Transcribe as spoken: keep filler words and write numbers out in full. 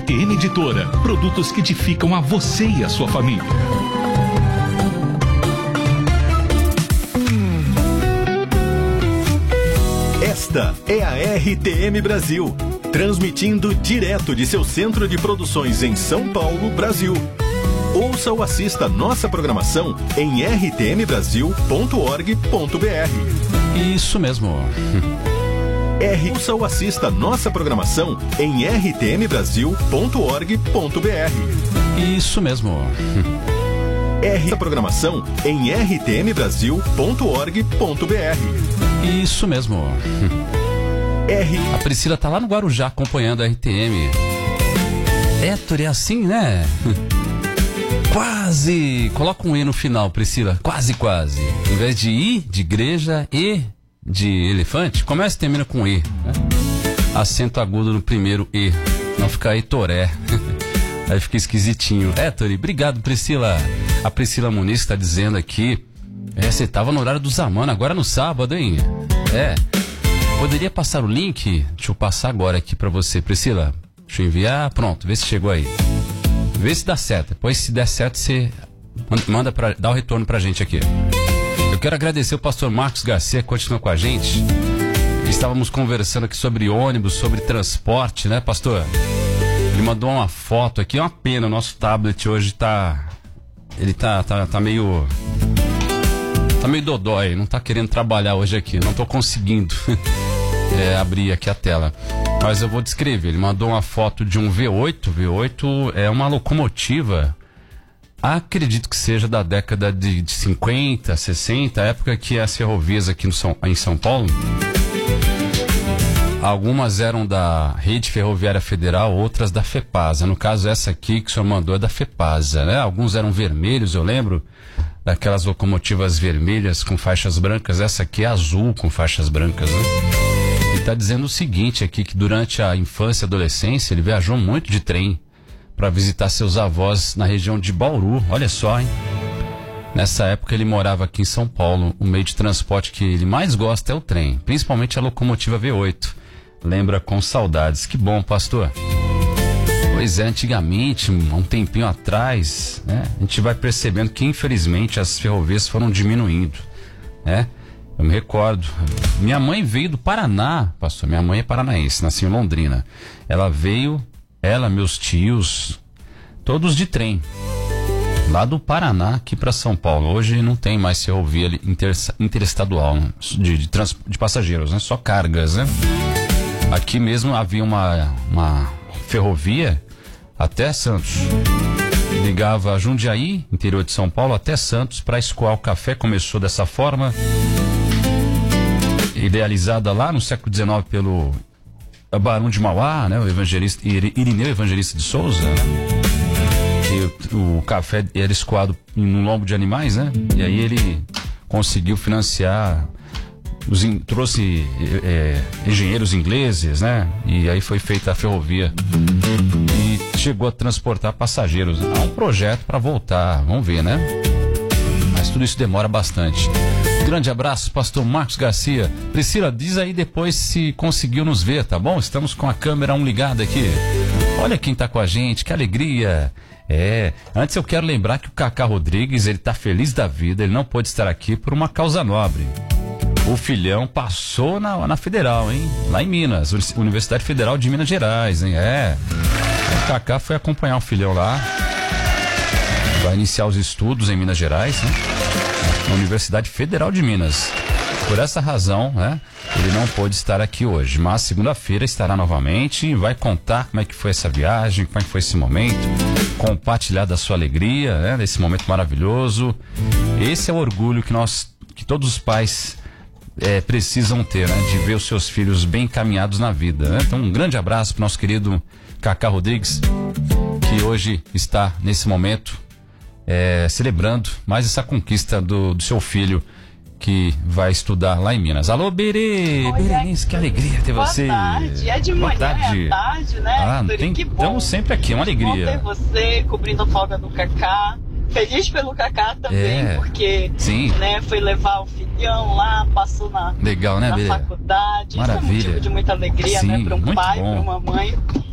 T M Editora. Produtos que edificam a você e a sua família. Esta é a R T M Brasil, transmitindo direto de seu centro de produções em São Paulo, Brasil. Ouça ou assista nossa programação em r t m brasil ponto org ponto b r. Isso mesmo. R... Ouça ou assista nossa programação em r t m brasil ponto org ponto b r. Isso mesmo. R... A programação em r t m brasil ponto org ponto b r. Isso mesmo. R... A Priscila tá lá no Guarujá acompanhando a R T M. Héctor, é assim, né? Quase. Coloca um E no final, Priscila. Quase, quase. Em vez de I, de igreja, E de elefante, começa e termina com E, né? Acento agudo no primeiro E. Não fica aí Toré. Aí fica esquisitinho. Héctor, obrigado, Priscila. A Priscila Muniz está dizendo aqui. É, você tava no horário do Zamana, agora no sábado, hein? É. Poderia passar o link? Deixa eu passar agora aqui pra você, Priscila. Deixa eu enviar. Pronto, vê se chegou aí. Vê se dá certo. Depois, se der certo, você manda pra, dá o retorno pra gente aqui. Eu quero agradecer o pastor Marcos Garcia, que continua com a gente. Estávamos conversando aqui sobre ônibus, sobre transporte, né, pastor? Ele mandou uma foto aqui. É uma pena, o nosso tablet hoje tá... Ele tá, tá, tá meio... Tá meio dodói, não tá querendo trabalhar hoje aqui. Não tô conseguindo é, abrir aqui a tela. Mas eu vou descrever. Ele mandou uma foto de um V oito. V oito é uma locomotiva, acredito que seja da década de, de cinquenta, sessenta, época que as ferrovias aqui no São, em São Paulo, algumas eram da Rede Ferroviária Federal, outras da FEPASA. No caso, essa aqui que o senhor mandou é da FEPASA, né? Alguns eram vermelhos, eu lembro, daquelas locomotivas vermelhas com faixas brancas. Essa aqui é azul com faixas brancas, né? Ele está dizendo o seguinte aqui, que durante a infância e adolescência ele viajou muito de trem para visitar seus avós na região de Bauru. Olha só, hein? Nessa época ele morava aqui em São Paulo. O meio de transporte que ele mais gosta é o trem, principalmente a locomotiva V oito. Lembra com saudades. Que bom, pastor. Pois é, antigamente, há um tempinho atrás, né, a gente vai percebendo que infelizmente as ferrovias foram diminuindo, né? Eu me recordo, minha mãe veio do Paraná, pastor, minha mãe é paranaense, nasceu em Londrina. Ela veio, ela, meus tios, todos de trem, lá do Paraná aqui para São Paulo. Hoje não tem mais ferrovia inter, interestadual de, de, trans, de passageiros, né? Só cargas, né? Aqui mesmo havia uma, uma ferrovia até Santos. Ligava Jundiaí, interior de São Paulo, até Santos para escoar o café. Começou dessa forma, idealizada lá no século dezenove pelo Barão de Mauá, né? O evangelista Irineu Evangelista de Souza, né? E o, o café era escoado num lombo de animais, né? E aí ele conseguiu financiar, os, trouxe é, engenheiros ingleses, né? E aí foi feita a ferrovia e chegou a transportar passageiros. Há um projeto para voltar, vamos ver, né? Mas tudo isso demora bastante. Grande abraço, pastor Marcos Garcia. Priscila, diz aí depois se conseguiu nos ver, tá bom? Estamos com a câmera um ligada aqui. Olha quem tá com a gente, que alegria. É, antes eu quero lembrar que o Cacá Rodrigues, ele tá feliz da vida, ele não pôde estar aqui por uma causa nobre. O filhão passou na, na Federal, hein? Lá em Minas, Universidade Federal de Minas Gerais, hein? É. O Cacá foi acompanhar o filhão lá. Vai iniciar os estudos em Minas Gerais, né? Na Universidade Federal de Minas. Por essa razão, né, ele não pôde estar aqui hoje, mas segunda-feira estará novamente e vai contar como é que foi essa viagem, como é que foi esse momento, compartilhar da sua alegria, né, desse momento maravilhoso. Esse é o orgulho que nós, que todos os pais é, precisam ter, né, de ver os seus filhos bem encaminhados na vida, né? Então um grande abraço para o nosso querido Cacá Rodrigues, que hoje está nesse momento É, celebrando mais essa conquista do, do seu filho, que vai estudar lá em Minas. Alô, Berê! Berenice, que alegria ter Boa você. Boa tarde, é de Boa manhã, tarde. é tarde, né? Ah, não tem, que bom. Estamos sempre aqui, uma alegria. Bom ter você cobrindo a folga do Cacá. Feliz pelo Cacá também, é, porque né, foi levar o filhão lá, passou na, Legal, né, na Berê? faculdade. Maravilha. Isso é motivo de muita alegria, Sim, né? Para um pai, bom. para uma mãe.